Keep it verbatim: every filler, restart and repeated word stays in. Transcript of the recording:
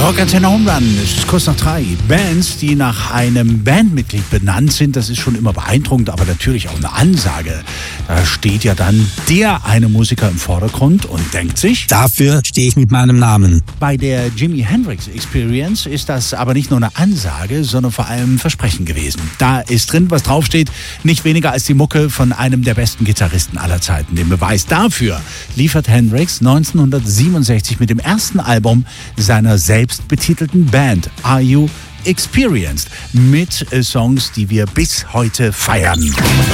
Rockantenne Home Run, es ist kurz nach drei. Bands, die nach einem Bandmitglied benannt sind, das ist schon immer beeindruckend, aber natürlich auch eine Ansage. Da steht ja dann der eine Musiker im Vordergrund und denkt sich: Dafür stehe ich mit meinem Namen. Bei der Jimi Hendrix Experience ist das aber nicht nur eine Ansage, sondern vor allem ein Versprechen gewesen. Da ist drin, was draufsteht, nicht weniger als die Mucke von einem der besten Gitarristen aller Zeiten. Den Beweis dafür liefert Hendrix neunzehnhundertsiebenundsechzig mit dem ersten Album seiner selbst betitelten Band Are You Experienced mit Songs, die wir bis heute feiern.